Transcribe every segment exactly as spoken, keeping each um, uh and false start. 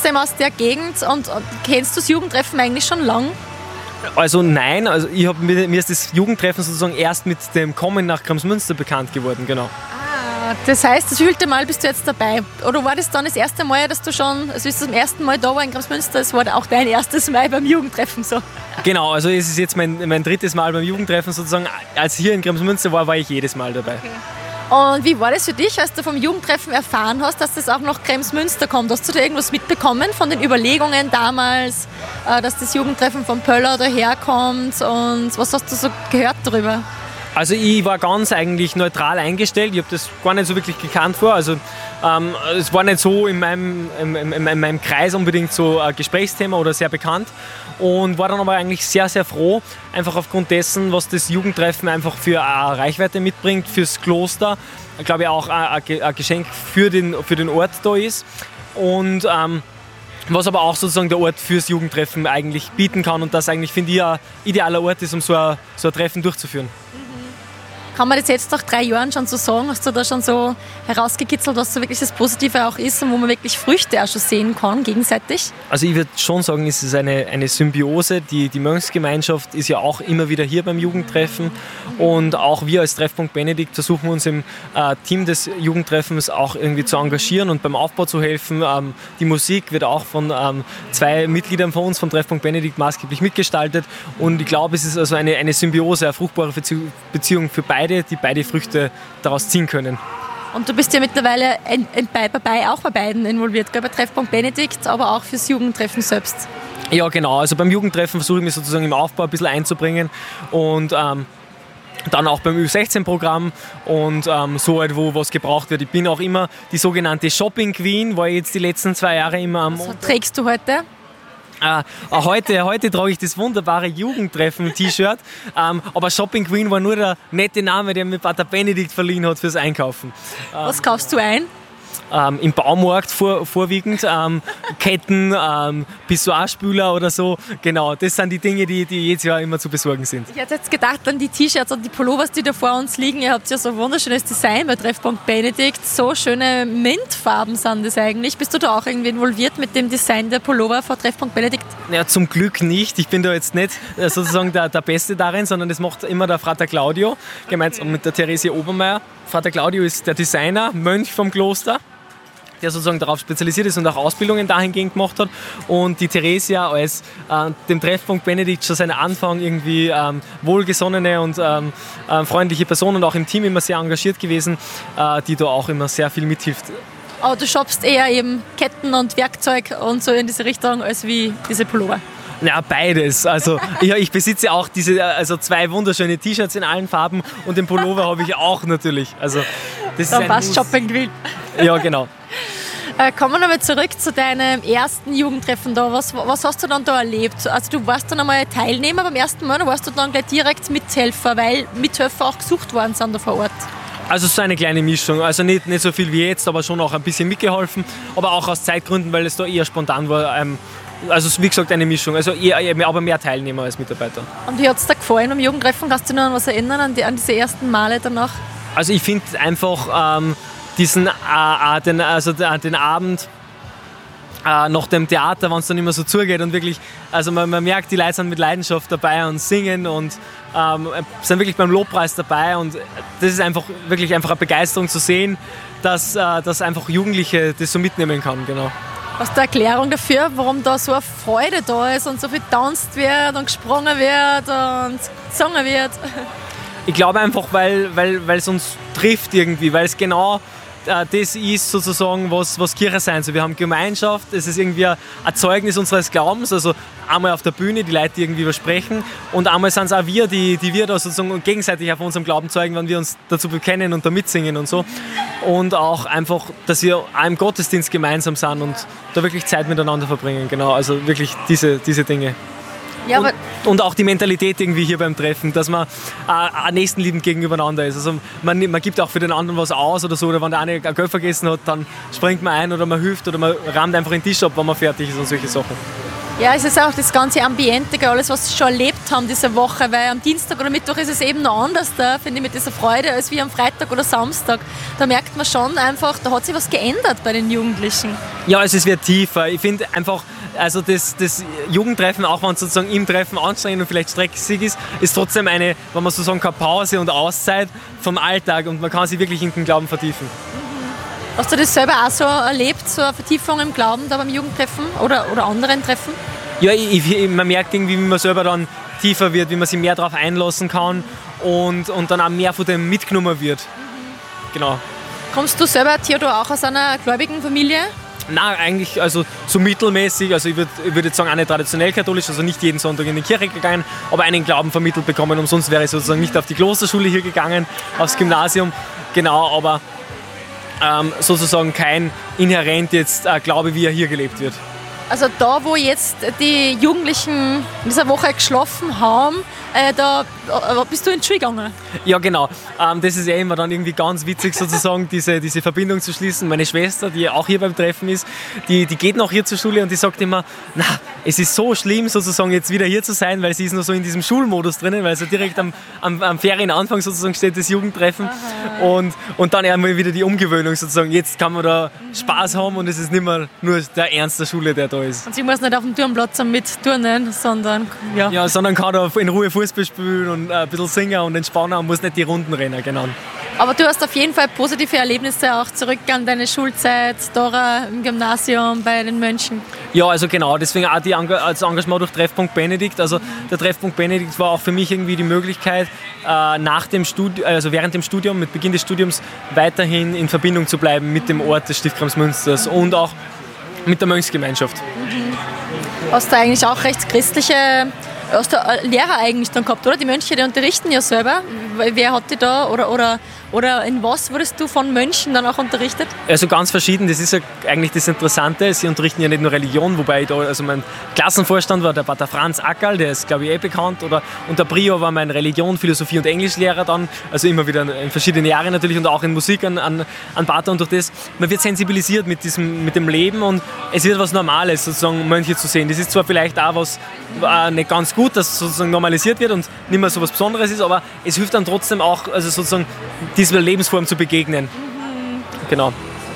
trotzdem aus der Gegend und, und kennst du das Jugendtreffen eigentlich schon lang? Also nein, also ich hab, mir, mir ist das Jugendtreffen sozusagen erst mit dem Kommen nach Kremsmünster bekannt geworden, genau. Ah, das heißt, das wievielte Mal bist du jetzt dabei? Oder war das dann das erste Mal, dass du schon, also ist das zum ersten Mal da war in Kremsmünster, es war auch dein erstes Mal beim Jugendtreffen so? Genau, also es ist jetzt mein, mein drittes Mal beim Jugendtreffen sozusagen. Als hier in Kremsmünster war, war ich jedes Mal dabei. Okay. Und wie war das für dich, als du vom Jugendtreffen erfahren hast, dass das auch nach Kremsmünster kommt? Hast du da irgendwas mitbekommen von den Überlegungen damals, dass das Jugendtreffen von Pöller daherkommt? Und was hast du so gehört darüber? Also ich war ganz eigentlich neutral eingestellt. Ich habe das gar nicht so wirklich gekannt vor. Also ähm, es war nicht so in meinem, in, in, in meinem Kreis unbedingt so ein Gesprächsthema oder sehr bekannt. Und war dann aber eigentlich sehr, sehr froh, einfach aufgrund dessen, was das Jugendtreffen einfach für eine Reichweite mitbringt, fürs Kloster. Ich glaube auch ein, ein Geschenk für den, für den Ort da ist. Und ähm, was aber auch sozusagen der Ort fürs Jugendtreffen eigentlich bieten kann und das eigentlich, finde ich, ein idealer Ort ist, um so ein, so ein Treffen durchzuführen. Kann man das jetzt nach drei Jahren schon so sagen? Hast du da schon so herausgekitzelt, was so wirklich das Positive auch ist und wo man wirklich Früchte auch schon sehen kann, gegenseitig? Also ich würde schon sagen, es ist eine, eine Symbiose. Die, die Mönchsgemeinschaft ist ja auch immer wieder hier beim Jugendtreffen und auch wir als Treffpunkt Benedikt versuchen uns im äh, Team des Jugendtreffens auch irgendwie zu engagieren und beim Aufbau zu helfen. Ähm, die Musik wird auch von ähm, zwei Mitgliedern von uns, vom Treffpunkt Benedikt, maßgeblich mitgestaltet und ich glaube, es ist also eine, eine Symbiose, eine fruchtbare Beziehung für beide, die beide Früchte daraus ziehen können. Und du bist ja mittlerweile ein, ein, bei, bei, auch bei beiden involviert, gell? Bei Treffpunkt Benedikt, aber auch fürs Jugendtreffen selbst. Ja, genau. Also beim Jugendtreffen versuche ich mich sozusagen im Aufbau ein bisschen einzubringen und ähm, dann auch beim Ü sechzehn Programm und ähm, so halt, wo was gebraucht wird. Ich bin auch immer die sogenannte Shopping Queen, war jetzt die letzten zwei Jahre immer am... Was trägst du heute? Äh, heute, heute trage ich das wunderbare Jugendtreffen-T-Shirt, ähm, aber Shopping Queen war nur der nette Name, der mir Pater Benedikt verliehen hat fürs Einkaufen. Was kaufst du ein? Ähm, im Baumarkt vor, vorwiegend, ähm, Ketten, ähm, Pissoirspüler oder so. Genau, das sind die Dinge, die, die jedes Jahr immer zu besorgen sind. Ich hätte jetzt gedacht an die T-Shirts und die Pullovers, die da vor uns liegen. Ihr habt ja so ein wunderschönes Design bei Treffpunkt Benedikt. So schöne Mintfarben sind das eigentlich. Bist du da auch irgendwie involviert mit dem Design der Pullover vor Treffpunkt Benedikt? Ja, zum Glück nicht. Ich bin da jetzt nicht äh, sozusagen der, der Beste darin, sondern das macht immer der Frater Claudio, gemeinsam mit der Theresia Obermeier. Frater Claudio ist der Designer, Mönch vom Kloster, der sozusagen darauf spezialisiert ist und auch Ausbildungen dahingehend gemacht hat. Und die Theresia als äh, dem Treffpunkt Benedikt schon seinen Anfang irgendwie ähm, wohlgesonnene und ähm, äh, freundliche Person und auch im Team immer sehr engagiert gewesen, äh, die da auch immer sehr viel mithilft. Aber du shoppst eher eben Ketten und Werkzeug und so in diese Richtung als wie diese Pullover? Ja, beides. Also ja, ich besitze auch diese, also zwei wunderschöne T-Shirts in allen Farben und den Pullover habe ich auch natürlich. Also das Dann ist passt Shopping Queen. Ja, genau. Äh, kommen wir nochmal zurück zu deinem ersten Jugendtreffen da. Was, was hast du dann da erlebt? Also du warst dann einmal Teilnehmer beim ersten Mal oder warst du dann gleich direkt Mithelfer, weil Mithelfer auch gesucht worden sind da vor Ort? Also so eine kleine Mischung. Also nicht, nicht so viel wie jetzt, aber schon auch ein bisschen mitgeholfen. Aber auch aus Zeitgründen, weil es da eher spontan war. Ähm, also wie gesagt, eine Mischung. Also eher, aber mehr Teilnehmer als Mitarbeiter. Und wie hat es dir gefallen beim Jugendtreffen? Kannst du dich noch an was erinnern, an, die, an diese ersten Male danach? Also ich finde einfach ähm, diesen, äh, äh, den, also den Abend äh, nach dem Theater, wenn es dann immer so zugeht und wirklich, also man, man merkt, die Leute sind mit Leidenschaft dabei und singen und ähm, sind wirklich beim Lobpreis dabei und das ist einfach wirklich einfach eine Begeisterung zu sehen, dass, äh, dass einfach Jugendliche das so mitnehmen kann, genau. Hast du eine Erklärung dafür, warum da so eine Freude da ist und so viel getanzt wird und gesprungen wird und gesungen wird? Ich glaube einfach, weil, weil, weil es uns trifft irgendwie, weil es genau äh, das ist sozusagen, was, was Kirche sein soll. Wir haben Gemeinschaft, es ist irgendwie ein Zeugnis unseres Glaubens, also einmal auf der Bühne, die Leute, die irgendwie was sprechen und einmal sind es auch wir, die, die wir da sozusagen gegenseitig auf unserem Glauben zeugen, wenn wir uns dazu bekennen und da mitsingen und so. Und auch einfach, dass wir auch im Gottesdienst gemeinsam sind und da wirklich Zeit miteinander verbringen, genau, also wirklich diese, diese Dinge. Ja, und, und auch die Mentalität irgendwie hier beim Treffen, dass man äh, nächstenliebend gegenübereinander ist. Also man, man gibt auch für den anderen was aus oder so, oder wenn der eine einen Göll vergessen hat, dann springt man ein oder man hilft oder man rammt einfach den Tisch ab, wenn man fertig ist und solche Sachen. Ja, es ist auch das ganze Ambiente, alles, was sie schon erlebt haben diese Woche, weil am Dienstag oder Mittwoch ist es eben noch anders da, finde ich, mit dieser Freude, als wie am Freitag oder Samstag. Da merkt man schon einfach, da hat sich was geändert bei den Jugendlichen. Ja, also es wird tiefer. Ich finde einfach, also das, das Jugendtreffen, auch wenn es sozusagen im Treffen anstrengend und vielleicht stressig ist, ist trotzdem eine, wenn man so sagen kann, Pause und Auszeit vom Alltag und man kann sich wirklich in den Glauben vertiefen. Hast du das selber auch so erlebt, so eine Vertiefung im Glauben da beim Jugendtreffen oder, oder anderen Treffen? Ja, ich, ich, man merkt irgendwie, wie man selber dann tiefer wird, wie man sich mehr darauf einlassen kann und, und dann auch mehr von dem mitgenommen wird. Mhm. Genau. Kommst du selber, Theodor, auch aus einer gläubigen Familie? Nein, eigentlich also so mittelmäßig. Also ich würde ich würd jetzt sagen, auch nicht traditionell katholisch, also nicht jeden Sonntag in die Kirche gegangen, aber einen Glauben vermittelt bekommen. Umsonst wäre ich sozusagen nicht auf die Klosterschule hier gegangen, aufs Gymnasium. Genau, aber ähm, sozusagen kein inhärent jetzt äh, Glaube, wie er hier gelebt wird. Also da, wo jetzt die Jugendlichen in dieser Woche geschlafen haben, äh, da äh, bist du in die Schule gegangen? Ja, genau. Ähm, das ist ja immer dann irgendwie ganz witzig, sozusagen diese, diese Verbindung zu schließen. Meine Schwester, die auch hier beim Treffen ist, die, die geht noch hier zur Schule und die sagt immer, na, es ist so schlimm, sozusagen jetzt wieder hier zu sein, weil sie ist noch so in diesem Schulmodus drinnen, weil sie direkt am, am, am Ferienanfang sozusagen steht, das Jugendtreffen. Und, und dann einmal wieder die Umgewöhnung sozusagen. Jetzt kann man da Spaß haben und es ist nicht mehr nur der Ernst der Schule, der da ist. Und sie muss nicht auf dem Turnplatz mit turnen, sondern ja. Ja, sondern kann da in Ruhe Fußball spielen und ein bisschen singen und entspannen und muss nicht die Runden rennen, genau. Aber du hast auf jeden Fall positive Erlebnisse auch zurück an deine Schulzeit, da im Gymnasium, bei den Mönchen. Ja, also genau, deswegen auch die Eng- das Engagement durch Treffpunkt Benedikt. Also der Treffpunkt Benedikt war auch für mich irgendwie die Möglichkeit, äh, nach dem Studi- also während dem Studium, mit Beginn des Studiums, weiterhin in Verbindung zu bleiben mit dem Ort des Stiftskrems Münsters und auch mit der Mönchsgemeinschaft. Mhm. Hast du eigentlich auch recht christliche hast du Lehrer eigentlich dann gehabt, oder? Die Mönche, die unterrichten ja selber. Wer hat die da oder, oder, oder in was wurdest du von Mönchen dann auch unterrichtet? Also ganz verschieden, das ist ja eigentlich das Interessante. Sie unterrichten ja nicht nur Religion, wobei da, also mein Klassenvorstand war der Pater Franz Ackerl, der ist glaube ich eh bekannt, oder, und der Prior war mein Religion, Philosophie und Englischlehrer dann, also immer wieder in verschiedenen Jahren natürlich und auch in Musik an, an, an Pater, und durch das, man wird sensibilisiert mit, diesem, mit dem Leben und es wird was Normales, sozusagen Mönche zu sehen. Das ist zwar vielleicht auch was äh, nicht ganz gut, dass es sozusagen normalisiert wird und nicht mehr so was Besonderes ist, aber es hilft dann trotzdem auch, also sozusagen dieser Lebensform zu begegnen. Mhm. Genau.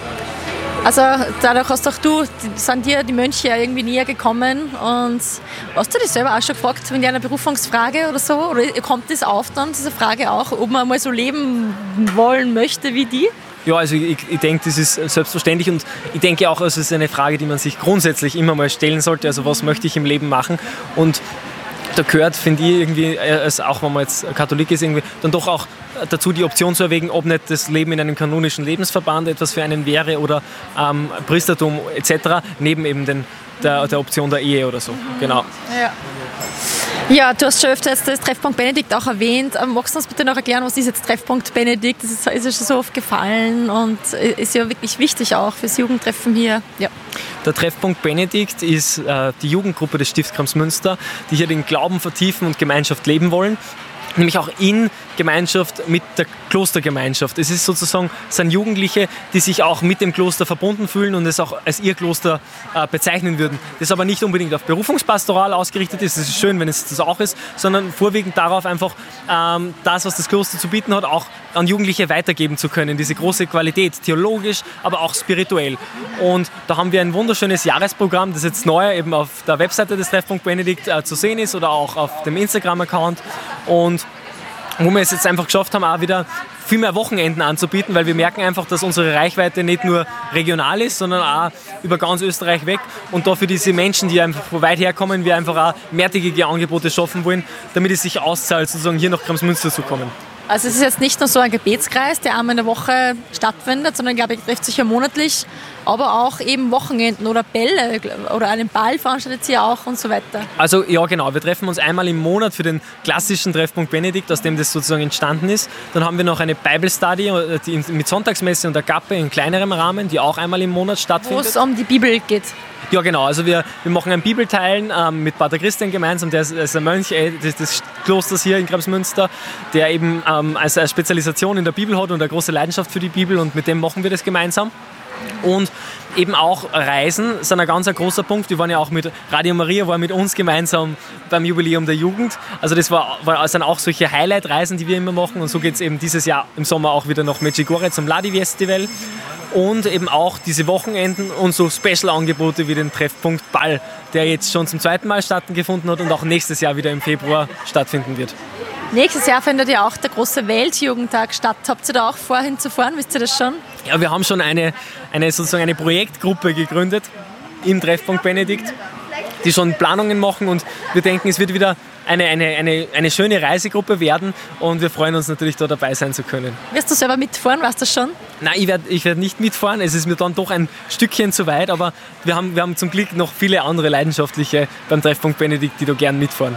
Also dadurch hast auch du, sind dir die Mönche ja irgendwie näher gekommen, und hast du dich selber auch schon gefragt, in deiner Berufungsfrage oder so, oder kommt das auf dann, diese Frage auch, ob man mal so leben wollen möchte wie die? Ja, also ich, ich denke, das ist selbstverständlich, und ich denke auch, es ist eine Frage, die man sich grundsätzlich immer mal stellen sollte, also was möchte ich im Leben machen, und da gehört, finde ich, irgendwie, also auch wenn man jetzt Katholik ist, irgendwie, dann doch auch dazu die Option zu erwägen, ob nicht das Leben in einem kanonischen Lebensverband etwas für einen wäre oder ähm, Priestertum et cetera, neben eben den, der, der Option der Ehe oder so. Genau. Ja. Ja, du hast schon öfter jetzt das Treffpunkt Benedikt auch erwähnt. Magst du uns bitte noch erklären, was ist jetzt Treffpunkt Benedikt? Das ist, ist ja schon so oft gefallen und ist ja wirklich wichtig auch fürs Jugendtreffen hier. Ja. Der Treffpunkt Benedikt ist äh, die Jugendgruppe des Stiftskrems Münster, die hier den Glauben vertiefen und Gemeinschaft leben wollen. Nämlich auch in Gemeinschaft mit der Klostergemeinschaft. Es ist sozusagen, es sind Jugendliche, die sich auch mit dem Kloster verbunden fühlen und es auch als ihr Kloster äh, bezeichnen würden. Das aber nicht unbedingt auf Berufungspastoral ausgerichtet ist, es ist schön, wenn es das auch ist, sondern vorwiegend darauf einfach ähm, das, was das Kloster zu bieten hat, auch an Jugendliche weitergeben zu können. Diese große Qualität, theologisch, aber auch spirituell. Und da haben wir ein wunderschönes Jahresprogramm, das jetzt neu eben auf der Webseite des Treffpunkt Benedikt äh, zu sehen ist oder auch auf dem Instagram-Account. Und wo wir es jetzt einfach geschafft haben, auch wieder viel mehr Wochenenden anzubieten, weil wir merken einfach, dass unsere Reichweite nicht nur regional ist, sondern auch über ganz Österreich weg, und da für diese Menschen, die einfach von weit herkommen, wir einfach auch mehrtägige Angebote schaffen wollen, damit es sich auszahlt, sozusagen hier nach Krems-Münster zu kommen. Also es ist jetzt nicht nur so ein Gebetskreis, der einmal in der Woche stattfindet, sondern ich glaube, ihr trefft sich ja monatlich, aber auch eben Wochenenden oder Bälle oder einen Ball veranstaltet ihr auch und so weiter. Also ja, genau, wir treffen uns einmal im Monat für den klassischen Treffpunkt Benedikt, aus dem das sozusagen entstanden ist. Dann haben wir noch eine Bible Study die mit Sonntagsmesse und Agape in kleinerem Rahmen, die auch einmal im Monat stattfindet. Wo es um die Bibel geht. Ja, genau. Also wir, wir machen ein Bibelteilen ähm, mit Pater Christian gemeinsam, der ist, ist ein Mönch äh, des, des Klosters hier in Krems-Münster, der eben ähm, also eine Spezialisation in der Bibel hat und eine große Leidenschaft für die Bibel, und mit dem machen wir das gemeinsam. Und eben auch Reisen sind ein ganz ein großer Punkt. Wir waren ja auch mit Radio Maria, war mit uns gemeinsam beim Jubiläum der Jugend. Also das war, war, sind auch solche Highlight-Reisen, die wir immer machen. Und so geht es eben dieses Jahr im Sommer auch wieder nach Medjugorje zum Ladi-Festival. und eben auch diese Wochenenden und so Special-Angebote wie den Treffpunkt Ball, der jetzt schon zum zweiten Mal stattgefunden hat und auch nächstes Jahr wieder im Februar stattfinden wird. Nächstes Jahr findet ja auch der große Weltjugendtag statt. Habt ihr da auch vor, hinzufahren? Wisst ihr das schon? Ja, wir haben schon eine, eine, sozusagen eine Projektgruppe gegründet im Treffpunkt Benedikt, die schon Planungen machen, und wir denken, es wird wieder eine, eine, eine, eine schöne Reisegruppe werden, und wir freuen uns natürlich, da dabei sein zu können. Wirst du selber mitfahren, weißt du das schon? Nein, ich werde ich werd nicht mitfahren, es ist mir dann doch ein Stückchen zu weit, aber wir haben, wir haben zum Glück noch viele andere Leidenschaftliche beim Treffpunkt Benedikt, die da gern mitfahren.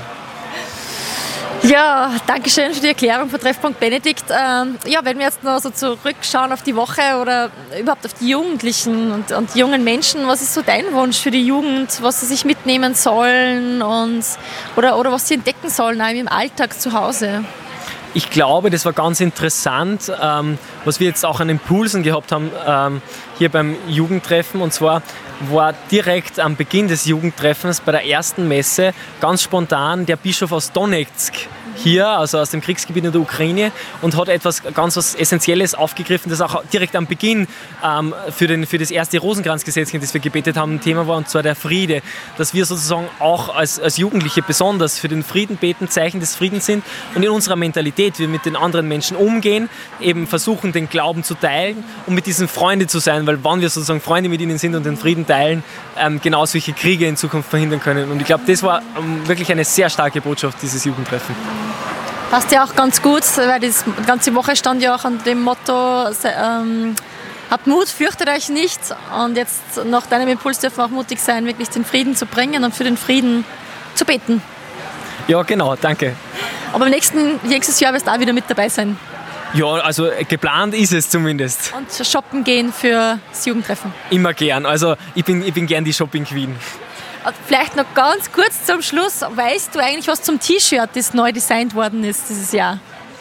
Ja, danke schön für die Erklärung von Treffpunkt Benedikt. Ähm, ja, wenn wir jetzt noch so zurückschauen auf die Woche oder überhaupt auf die Jugendlichen und, und jungen Menschen, was ist so dein Wunsch für die Jugend, was sie sich mitnehmen sollen und, oder, oder was sie entdecken sollen auch im Alltag zu Hause? Ich glaube, das war ganz interessant, ähm, was wir jetzt auch an Impulsen gehabt haben ähm, hier beim Jugendtreffen. Und zwar war direkt am Beginn des Jugendtreffens bei der ersten Messe ganz spontan der Bischof aus Donetsk hier, also aus dem Kriegsgebiet in der Ukraine, und hat etwas ganz was Essentielles aufgegriffen, das auch direkt am Beginn ähm, für, den, für das erste Rosenkranzgesetzchen, das wir gebetet haben, ein Thema war, und zwar der Friede. Dass wir sozusagen auch als, als Jugendliche besonders für den Frieden beten, Zeichen des Friedens sind, und in unserer Mentalität, wie wir mit den anderen Menschen umgehen, eben versuchen, den Glauben zu teilen und mit diesen Freunde zu sein, weil wenn wir sozusagen Freunde mit ihnen sind und den Frieden teilen, ähm, genau solche Kriege in Zukunft verhindern können. Und ich glaube, das war ähm, wirklich eine sehr starke Botschaft, dieses Jugendtreffen. Passt ja auch ganz gut, weil die ganze Woche stand ja auch an dem Motto, ähm, habt Mut, fürchtet euch nicht. Und jetzt nach deinem Impuls dürfen wir auch mutig sein, wirklich den Frieden zu bringen und für den Frieden zu beten. Ja, genau, danke. Aber im nächsten, nächstes Jahr wirst du auch wieder mit dabei sein. Ja, also geplant ist es zumindest. Und shoppen gehen für das Jugendtreffen? Immer gern, also ich bin, ich bin gern die Shopping Queen. Vielleicht noch ganz kurz zum Schluss, weißt du eigentlich was zum T-Shirt, das neu designt worden ist dieses Jahr?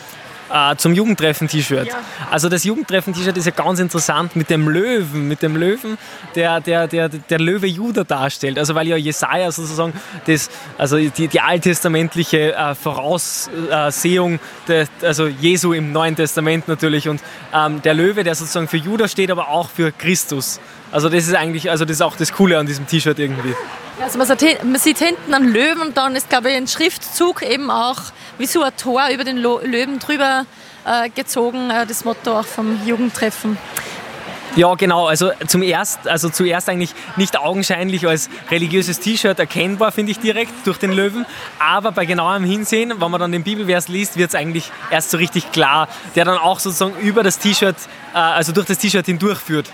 Äh, zum Jugendtreffen-T-Shirt. Ja. Also das Jugendtreffen-T-Shirt ist ja ganz interessant mit dem Löwen, mit dem Löwen, der, der, der, der Löwe Juda darstellt. Also weil ja Jesaja sozusagen das, also die, die alttestamentliche äh, Voraussehung der, also Jesu im Neuen Testament natürlich, und ähm, der Löwe, der sozusagen für Juda steht, aber auch für Christus. Also das ist eigentlich, also das ist auch das Coole an diesem T-Shirt irgendwie. Also man sieht, man sieht hinten einen Löwen, und dann ist, glaube ich, ein Schriftzug eben auch wie so ein Tor über den Löwen drüber äh, gezogen, äh, das Motto auch vom Jugendtreffen. Ja, genau. Also, zum erst, also zuerst eigentlich nicht augenscheinlich als religiöses T-Shirt erkennbar, finde ich direkt, durch den Löwen. Aber bei genauem Hinsehen, wenn man dann den Bibelvers liest, wird es eigentlich erst so richtig klar, der dann auch sozusagen über das T-Shirt, äh, also durch das T-Shirt hindurchführt.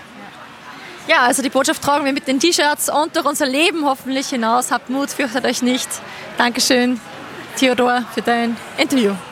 Ja, also die Botschaft tragen wir mit den T-Shirts und durch unser Leben hoffentlich hinaus. Habt Mut, fürchtet euch nicht. Dankeschön, Theodor, für dein Interview.